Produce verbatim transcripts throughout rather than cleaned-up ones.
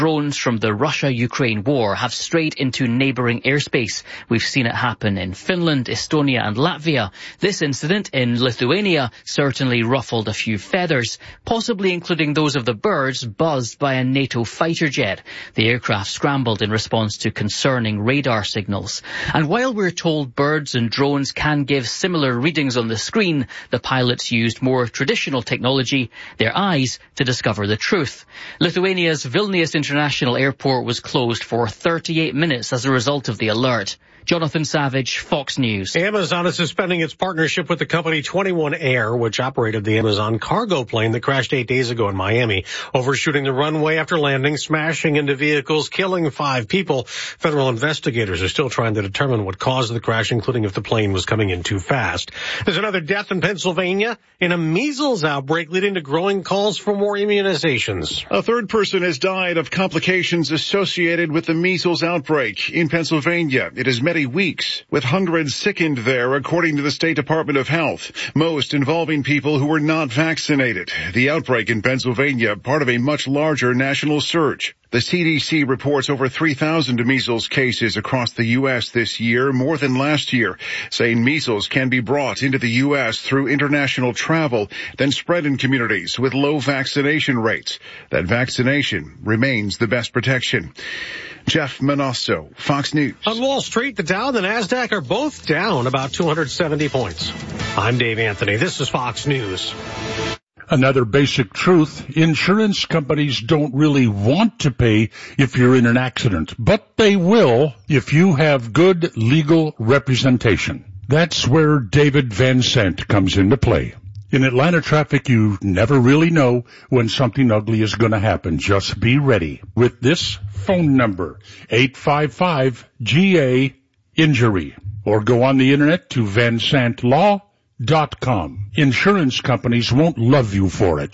Drones from the Russia-Ukraine war have strayed into neighbouring airspace. We've seen it happen in Finland, Estonia and Latvia. This incident in Lithuania certainly ruffled a few feathers, possibly including those of the birds buzzed by a NATO fighter jet. The aircraft scrambled in response to concerning radar signals. And while we're told birds and drones can give similar readings on the screen, the pilots used more traditional technology, their eyes, to discover the truth. Lithuania's Vilnius International Airport was closed for thirty-eight minutes as a result of the alert. Jonathan Savage, Fox News. Amazon is suspending its partnership with the company twenty-one Air, which operated the Amazon cargo plane that crashed eight days ago in Miami, overshooting the runway after landing, smashing into vehicles, killing five people. Federal investigators are still trying to determine what caused the crash, including if the plane was coming in too fast. There's another death in Pennsylvania in a measles outbreak, leading to growing calls for more immunizations. A third person has died of complications associated with the measles outbreak in Pennsylvania. It is many weeks, with hundreds sickened there, according to the State Department of Health, most involving people who were not vaccinated. The outbreak in Pennsylvania, part of a much larger national surge. The C D C reports over three thousand measles cases across the U S this year, more than last year, saying measles can be brought into the U S through international travel, then spread in communities with low vaccination rates. That vaccination remains the best protection. Jeff Manasso, Fox News. On Wall Street, the Dow and the Nasdaq are both down about two hundred seventy points. I'm Dave Anthony. This is Fox News. Another basic truth, insurance companies don't really want to pay if you're in an accident, but they will if you have good legal representation. That's where David Van Sant comes into play. In Atlanta traffic, you never really know when something ugly is going to happen. Just be ready with this phone number, eight five five G A injury, or go on the internet to van sant law dot com. Insurance companies won't love you for it.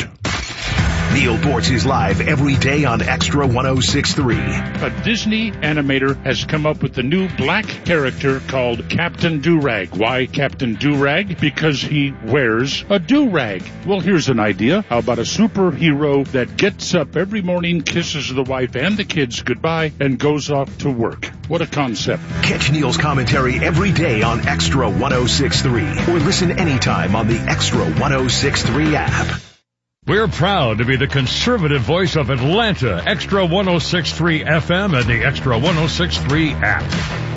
Neil Bortz is live every day on Extra one oh six point three. A Disney animator has come up with a new black character called Captain Do-Rag. Why Captain Do-Rag? Because he wears a do-rag. Well, here's an idea. How about a superhero that gets up every morning, kisses the wife and the kids goodbye, and goes off to work? What a concept. Catch Neil's commentary every day on Extra one oh six point three or listen anytime on the Extra one oh six point three app. We're proud to be the conservative voice of Atlanta, Extra one oh six point three F M and the Extra one oh six point three app.